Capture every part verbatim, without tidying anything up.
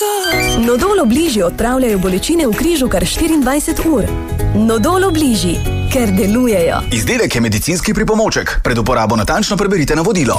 Nodol Obliži odpravljajo bolečine v križu kar štiriindvajset ur. Nodol Obliži, ker delujejo. Izdelek je medicinski pripomoček. Pred uporabo natančno preberite navodilo.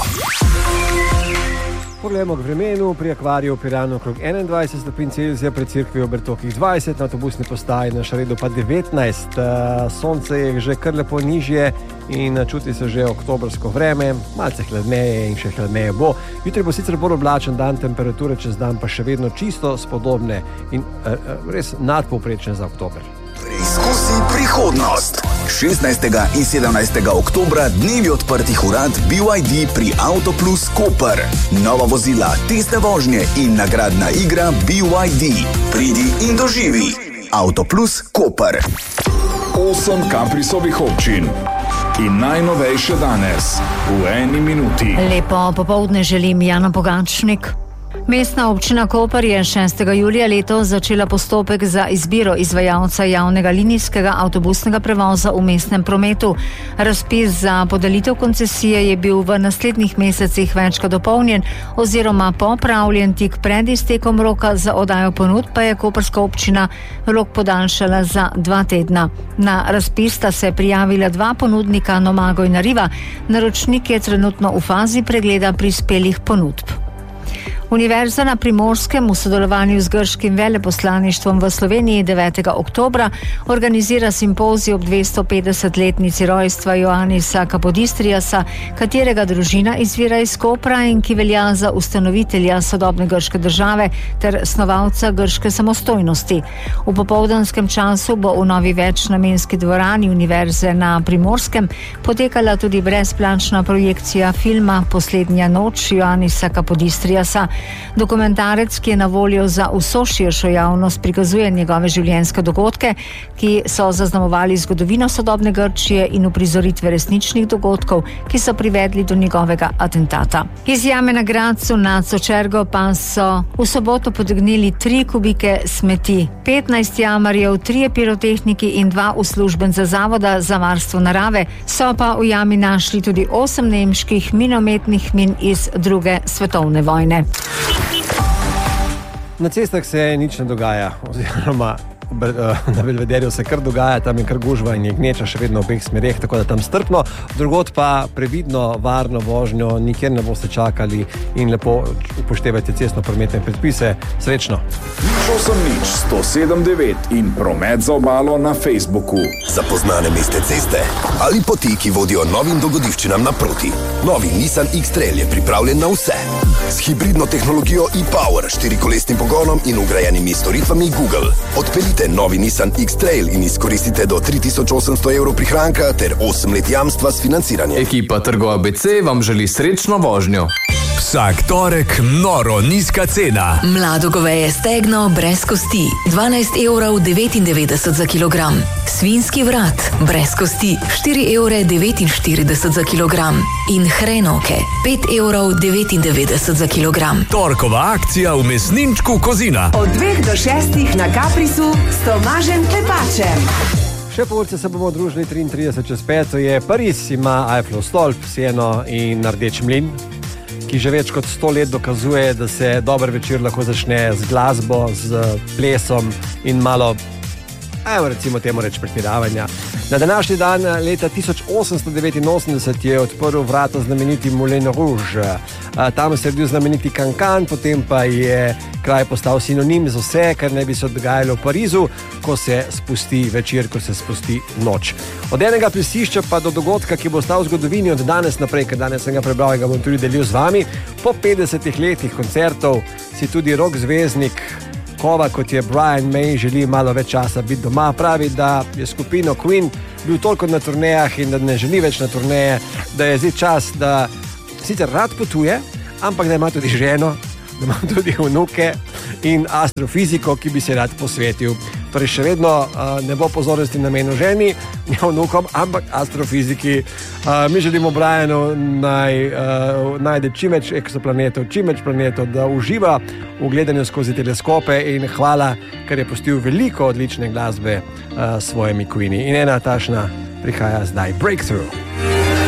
Poglejmo k vremenu. Pri akvariju v Piranu okrog enaindvajset stopinj Celzija, pri Cerkvi v Bertokih dvajset, na avtobusni postaji na Šaredu pa devetnajst. Sonce je že kar lepo nižje in čuti se že oktobrsko vreme, malce hladneje in še hladneje bo. Jutri bo sicer bolj oblačen dan, temperature čez dan pa še vedno čisto spodobne in res nadpovprečne za oktober. Preizkusi prihodnost. šestnajstega in sedemnajstega oktobra dnevi odprtih urad B Y D pri Autoplus Koper. Nova vozila, testne vožnje in nagradna igra B Y D. Pridi in doživi. Autoplus Koper. Osem Kaprisovih občin. In najnovejše danes v eni minuti. Lepo popoldne želim, Jana Pogačnik. Mestna občina Koper je šestega julija letos začela postopek za izbiro izvajalca javnega linijskega avtobusnega prevoza v mestnem prometu. Razpis za podelitev koncesije je bil v naslednjih mesecih večkrat dopolnjen oziroma popravljen tik pred iztekom roka za oddajo ponudb, pa je koprska občina rok podaljšala za dva tedna. Na razpis sta se prijavila dva ponudnika, Nomago in Arriva. Naročnik je trenutno v fazi pregleda prispelih ponudb. Univerza na Primorskem v sodelovanju z grškim veleposlaništvom v Sloveniji devetega oktobra organizira simpozij ob dvestopetdesetletnici rojstva Ioannisa Kapodistriasa, katerega družina izvira iz Kopra in ki velja za ustanovitelja sodobne grške države ter snovalca grške samostojnosti. V popoldanskem času bo v novi večnamenski dvorani Univerze na Primorskem potekala tudi brezplačna projekcija filma Poslednja noč Ioannisa Kapodistriasa. Dokumentarec, ki je na voljo za vso širšo javnost, prikazuje njegove življenjske dogodke, ki so zaznamovali zgodovino sodobne Grčije in uprizoritve resničnih dogodkov, ki so privedli do njegovega atentata. Iz jame na Gradcu nad Sočergo pa so v soboto potegnili tri kubike smeti. petnajst jamarjev, trije pirotehniki in dva uslužbenca Zavoda za varstvo narave so pa v jami našli tudi osem nemških minometnih min iz druge svetovne vojne. Na cestah se nič ne dogaja, oziroma na Belvederju se kar dogaja, tam je kar gužva in je gneča še vedno v obeh smereh, tako da tam strpno, drugod pa previdno, varno vožnjo, nikjer ne boste čakali in lepo upoštevajte cestno-prometne predpise. Srečno! Nič osem nič, sto sedem devet in promet za obalo na Facebooku. Zapoznane mestne ceste ali poti, ki vodijo novim dogodivščinam naproti. Novi Nissan X-Trail je pripravljen na vse. S hibridno tehnologijo e-Power, štirikolesnim pogonom in vgrajenimi storitvami Google. Odpeljite novi Nissan X-Trail in izkoristite do tri tisoč osemsto evrov prihranka ter osem let jamstva s financiranjem. Ekipa Trgo A B C vam želi srečno vožnjo. Vsak torek noro nizka cena. Mlado goveje stegno brez kosti, dvanajst evrov devetindevetdeset za kilogram. Svinski vrat brez kosti, štiri evre devetinštirideset za kilogram. In hrenovke, pet evrov devetindevetdeset za kilogram. Torkova akcija v mesninčku Kozina. Od dveh do šestih na Kaprisu s Tomažem Klepačem. Še po urce se bomo družili triintrideset čez peto, je Pariz, ima Eiffelov stolp, Sieno in Rdeč mlin, ki že več kot sto let dokazuje, da se dober večer lahko začne z glasbo, z plesom in malo, ajmo recimo temu reči, pretiravanja. Na današnji dan leta tisoč osemsto devetinosemdeset je odprl vrata znameniti Moulin Rouge. Tam se je rodil znameniti Cancan, potem pa je kraj postal sinonim za vse, kar ne bi se dogajalo v Parizu, ko se spusti večer, ko se spusti noč. Od enega plesišča pa do dogodka, ki bo ostal v zgodovini od danes naprej, ker danes sem ga prebral in ga bom tudi delil z vami. Po petdesetih letih koncertov si tudi rock zvezdnik Kova, kot je Brian May, želi malo več časa biti doma. Pravi, da je skupino Queen bil toliko na turnejah in da ne želi več na turneje, da je zdaj čas, da sicer rad potuje, ampak da ima tudi ženo, da ima tudi vnuke in astrofiziko, ki bi se rad posvetil. Torej še vedno uh, ne bo pozornosti namenil ženi, ne vnukom, ampak astrofiziki. Uh, mi želimo Brianu naj uh, najde čim več eksoplanetov, čim več planetov, da uživa v gledanju skozi teleskope in hvala, ker je pustil veliko odlične glasbe uh, s svojimi Queeni. In ena tašna prihaja zdaj, Breakthrough.